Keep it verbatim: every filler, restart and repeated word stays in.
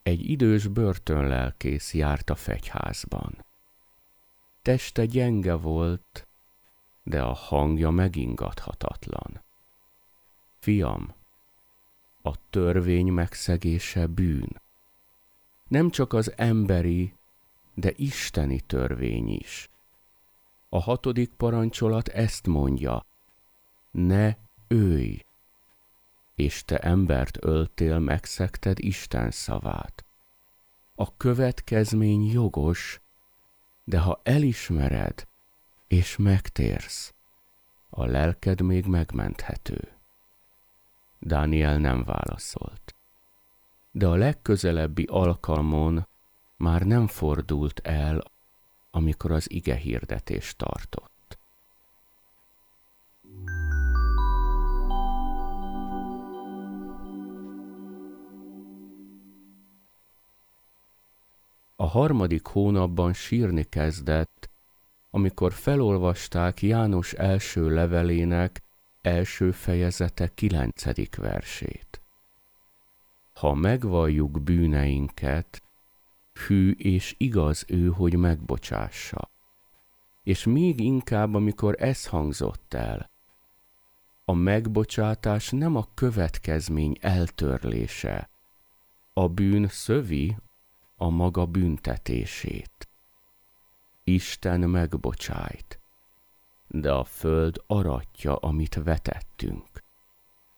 Egy idős börtönlelkész járt a fegyházban. Teste gyenge volt, de a hangja megingathatatlan. Fiam, a törvény megszegése bűn. Nem csak az emberi, de isteni törvény is. A hatodik parancsolat ezt mondja: ne ölj, és te embert öltél, megszegted Isten szavát. A következmény jogos, de ha elismered és megtérsz, a lelked még megmenthető. Dániel nem válaszolt, de a legközelebbi alkalmon már nem fordult el, amikor az igehirdetést tartott. A harmadik hónapban sírni kezdett, amikor felolvasták János első levelének első fejezete kilencedik versét. Ha megvalljuk bűneinket, hű és igaz ő, hogy megbocsássa. És még inkább, amikor ez hangzott el, a megbocsátás nem a következmény eltörlése, a bűn szövi a maga büntetését. Isten megbocsájt, de a föld aratja, amit vetettünk.